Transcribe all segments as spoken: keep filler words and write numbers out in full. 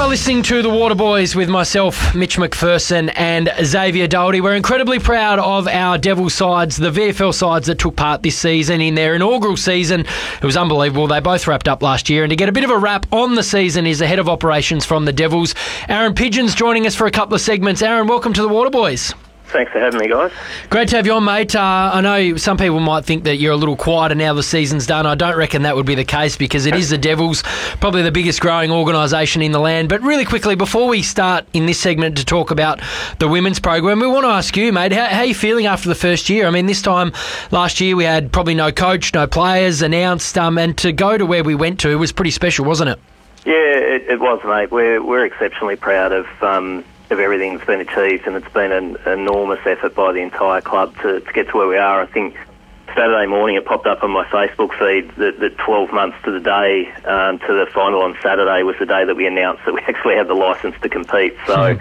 are listening to The Water Boys with myself, Mitch McPherson, and Xavier Doherty. We're incredibly proud of our Devils sides, the V F L sides that took part this season in their inaugural season. It was unbelievable. They both wrapped up last year, and to get a bit of a wrap on the season is the head of operations from the Devils, Aaron Pidgeon's joining us for a couple of segments. Aaron, welcome to The Water Boys. Thanks for having me, guys. Great to have you on, mate. Uh, I know some people might think that you're a little quieter now the season's done. I don't reckon that would be the case because it is the Devils, probably the biggest growing organisation in the land. But really quickly, before we start in this segment to talk about the women's program, we want to ask you, mate, how, how are you feeling after the first year? I mean, this time last year we had probably no coach, no players announced, um, and to go to where we went to was pretty special, wasn't it? Yeah, it, it was, mate. We're, we're exceptionally proud of... Um, of everything that's been achieved, and it's been an enormous effort by the entire club to, to get to where we are. I think Saturday morning it popped up on my Facebook feed that, that twelve months to the day um, to the final on Saturday was the day that we announced that we actually had the licence to compete. So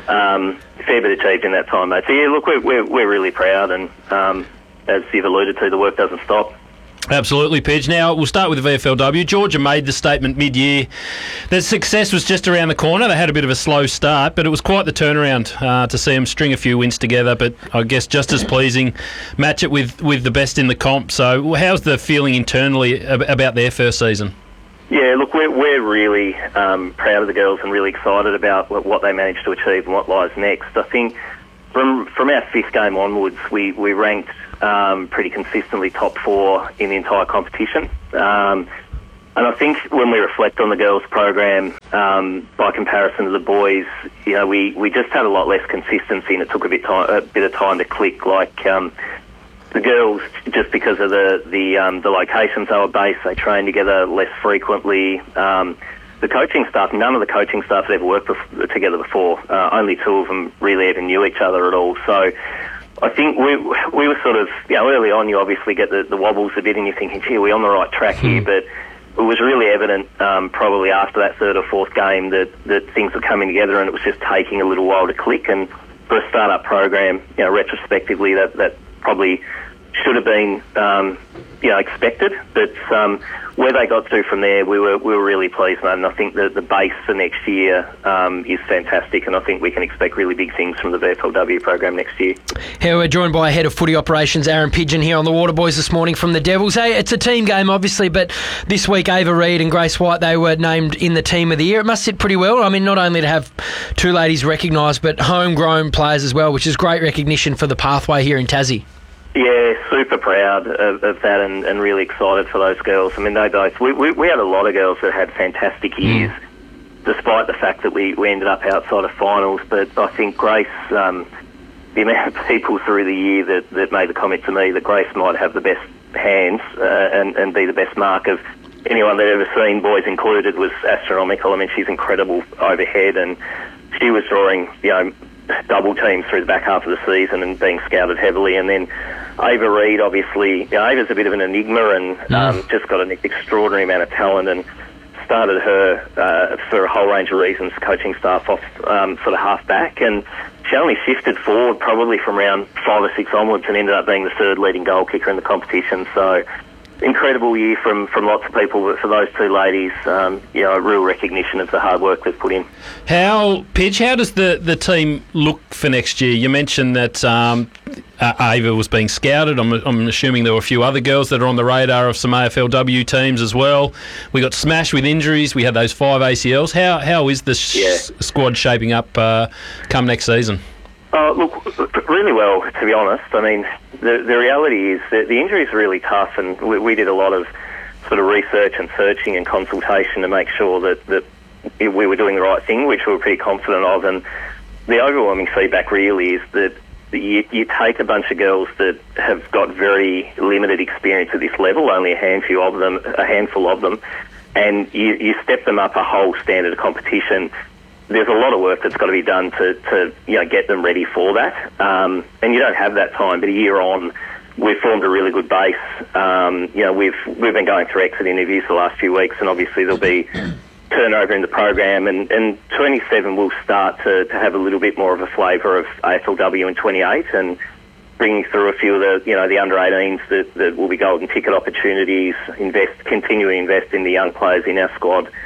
um, fair bit achieved in that time, mate. So yeah, look, we're, we're, we're really proud, and um, as you've alluded to, the work doesn't stop. Absolutely, Pidge. Now, we'll start with the V F L W. Georgia made the statement mid-year that success was just around the corner. They had a bit of a slow start, but it was quite the turnaround uh, to see them string a few wins together, but I guess just as pleasing, match it with, with the best in the comp. So how's the feeling internally ab- about their first season? Yeah, look, we're, we're really um, proud of the girls and really excited about what they managed to achieve and what lies next. I think from from our fifth game onwards, we, we ranked Um, pretty consistently top four in the entire competition. Um, and I think when we reflect on the girls' program, um, by comparison to the boys, you know, we, we just had a lot less consistency, and it took a bit time, a bit of time to click. Like um, the girls, just because of the the um, the locations they were based, they trained together less frequently. Um, the coaching staff, none of the coaching staff had ever worked bef- together before. Uh, only two of them really even knew each other at all. So I think we we were sort of, you know, early on you obviously get the, the wobbles a bit and you're thinking, gee, we're on the right track here, but it was really evident um, probably after that third or fourth game that, that things were coming together, and it was just taking a little while to click. And for a start-up program, you know, retrospectively that, that probably should have been, um, you know, expected. But um, where they got to from there, we were we were really pleased, mate. And I think that the base for next year um, is fantastic, and I think we can expect really big things from the V F L W program next year. Here we're joined by Head of Footy Operations, Aaron Pidgeon, here on the Water Boys this morning from the Devils. Hey, it's a team game, obviously, but this week Ava Reid and Grace White, they were named in the Team of the Year. It must sit pretty well. I mean, not only to have two ladies recognised, but homegrown players as well, which is great recognition for the pathway here in Tassie. Yeah, super proud of, of that, and, and really excited for those girls. I mean, they both, we, we, we had a lot of girls that had fantastic years, mm. despite the fact that we, we ended up outside of finals. But I think Grace, um, the amount of people through the year that, that made the comment to me that Grace might have the best hands uh, and, and be the best mark of anyone they'd ever seen, boys included, was astronomical. I mean, she's incredible overhead, and she was drawing, you know, double teams through the back half of the season and being scouted heavily. And then Ava Reid, obviously, you know, Ava's a bit of an enigma and um, just got an extraordinary amount of talent, and started her uh, for a whole range of reasons, coaching staff off um, sort of half back, and she only shifted forward probably from round five or six onwards and ended up being the third leading goal kicker in the competition. So incredible year from, from lots of people, but for those two ladies, um, you know, a real recognition of the hard work they've put in. How, Pidge, how does the, the team look for next year? You mentioned that um, uh, Ava was being scouted. I'm, I'm assuming there were a few other girls that are on the radar of some A F L W teams as well. We got smashed with injuries. We had those five A C Ls. How How is the sh- yeah. squad shaping up uh, come next season? Uh, look, really well, to be honest. I mean, the the reality is that the injuries are really tough, and we, we did a lot of sort of research and searching and consultation to make sure that, that we were doing the right thing, which we were pretty confident of. And the overwhelming feedback really is that you, you take a bunch of girls that have got very limited experience at this level, only a handful of them, a handful of them, and you, you step them up a whole standard of competition. There's a lot of work that's got to be done to, to you know, get them ready for that. Um, and you don't have that time, but a year on, we've formed a really good base. Um, you know, we've we've been going through exit interviews for the last few weeks, and obviously there'll be turnover in the program, and, and twenty-seven will start to, to have a little bit more of a flavour of A F L W in twenty-eight, and bringing through a few of the, you know, the under eighteens that, that will be golden ticket opportunities, invest, continue to invest in the young players in our squad.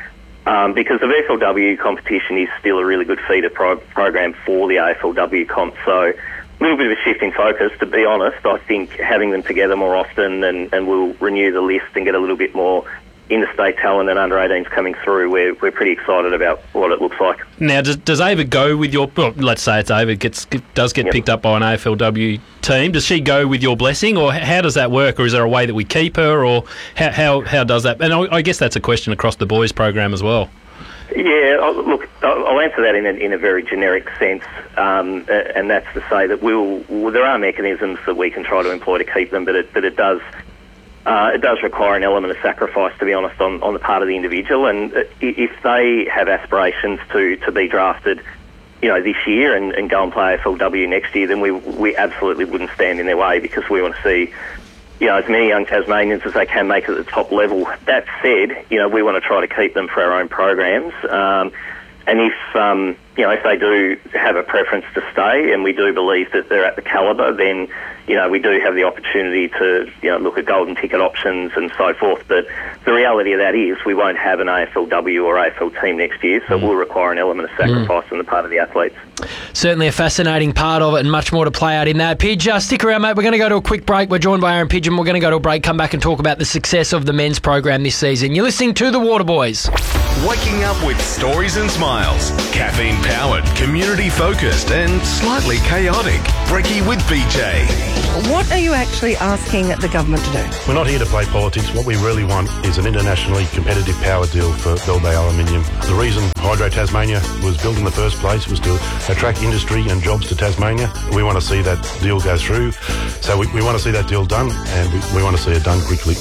um, because the V F L W competition is still a really good feeder pro- program for the A F L W comp. So a little bit of a shift in focus, to be honest. I think having them together more often, and, and we'll renew the list and get a little bit more interstate talent and under eighteens coming through. We're, we're pretty excited about what it looks like. Now, does, does Ava go with your... Well, let's say it's Ava gets does get yep. picked up by an A F L W team. Does she go with your blessing, or how does that work? Or is there a way that we keep her, or how how, how does that... And I, I guess that's a question across the boys program as well. Yeah, I'll, look, I'll answer that in a, in a very generic sense, um, and that's to say that we'll, well, there are mechanisms that we can try to employ to keep them, but it, but it does... Uh, it does require an element of sacrifice, to be honest, on, on the part of the individual. And if they have aspirations to, to be drafted, you know, this year and, and go and play A F L W next year, then we we absolutely wouldn't stand in their way, because we want to see, you know, as many young Tasmanians as they can make it at the top level. That said, you know, we want to try to keep them for our own programs. Um, and if um, you know, if they do have a preference to stay, and we do believe that they're at the calibre, then, you know, we do have the opportunity to, you know, look at golden ticket options and so forth. But the reality of that is we won't have an A F L W or A F L team next year, so mm. it will require an element of sacrifice mm. on the part of the athletes. Certainly a fascinating part of it, and much more to play out in that. Pidge, uh, stick around, mate. We're going to go to a quick break. We're joined by Aaron Pidge, and we're going to go to a break, come back and talk about the success of the men's program this season. You're listening to The Waterboys. Waking up with stories and smiles. Caffeine-powered, community-focused and slightly chaotic. Brekkie with B J. What are you actually asking the government to do? We're not here to play politics. What we really want is an internationally competitive power deal for Bell Bay Aluminium. The reason Hydro Tasmania was built in the first place was to attract industry and jobs to Tasmania. We want to see that deal go through. So we, we want to see that deal done, and we, we want to see it done quickly.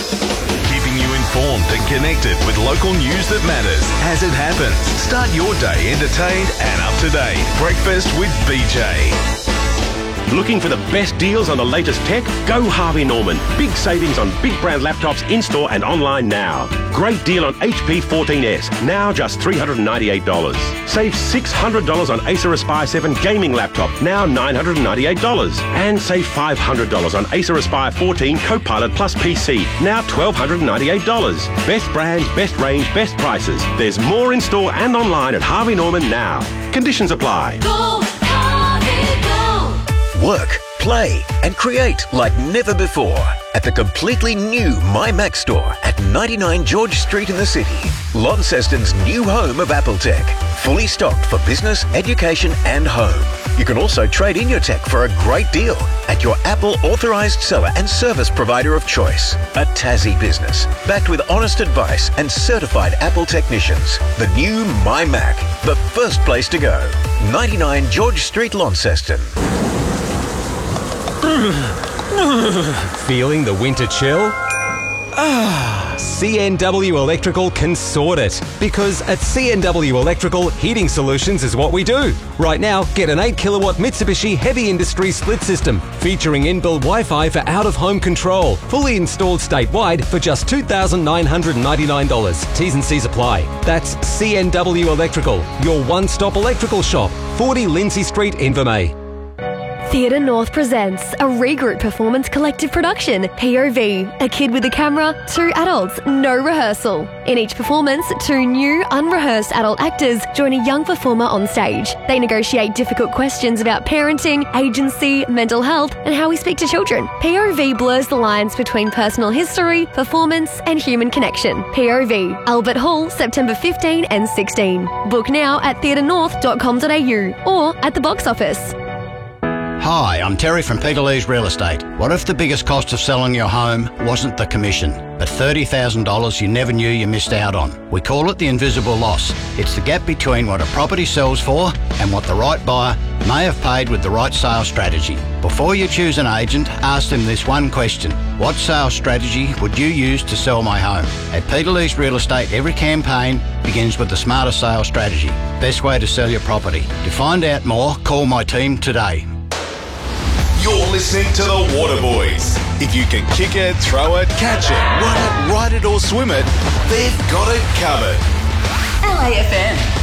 Keeping you informed and connected with local news that matters as it happens. Start your day entertained and up to date. Breakfast with B J. Looking for the best deals on the latest tech? Go Harvey Norman. Big savings on big brand laptops in-store and online now. Great deal on H P fourteen S, now just three hundred ninety-eight dollars. Save six hundred dollars on Acer Aspire seven gaming laptop, now nine hundred ninety-eight dollars. And save five hundred dollars on Acer Aspire fourteen Copilot Plus P C, now one thousand two hundred ninety-eight dollars. Best brands, best range, best prices. There's more in-store and online at Harvey Norman now. Conditions apply. Go Harvey, go! Work, play and create like never before at the completely new MyMac store at ninety-nine George Street in the city. Launceston's new home of Apple Tech. Fully stocked for business, education and home. You can also trade in your tech for a great deal at your Apple authorised seller and service provider of choice. A Tassie business, backed with honest advice and certified Apple technicians. The new MyMac, the first place to go. ninety-nine George Street, Launceston. Feeling the winter chill? Ah, C N W Electrical can sort it. Because at C N W Electrical, heating solutions is what we do. Right now, get an eight kilowatt Mitsubishi Heavy Industry split system featuring inbuilt Wi-Fi for out-of-home control. Fully installed statewide for just two thousand nine hundred ninety-nine dollars. T's and C's apply. That's C N W Electrical, your one-stop electrical shop. forty Lindsay Street, Invermay. Theatre North presents a Regroup Performance Collective production, P O V, a kid with a camera, two adults, no rehearsal. In each performance, two new, unrehearsed adult actors join a young performer on stage. They negotiate difficult questions about parenting, agency, mental health, and how we speak to children. P O V blurs the lines between personal history, performance, and human connection. P O V, Albert Hall, September fifteenth and sixteenth. Book now at theatre north dot com dot a u or at the box office. Hi, I'm Terry from Peter Lee's Real Estate. What if the biggest cost of selling your home wasn't the commission, but thirty thousand dollars you never knew you missed out on? We call it the invisible loss. It's the gap between what a property sells for and what the right buyer may have paid with the right sales strategy. Before you choose an agent, ask them this one question. What sales strategy would you use to sell my home? At Peter Lee's Real Estate, every campaign begins with the smarter sales strategy. Best way to sell your property. To find out more, call my team today. You're listening to The Waterboys. If you can kick it, throw it, catch it, run it, ride it or swim it, they've got it covered. L A F M.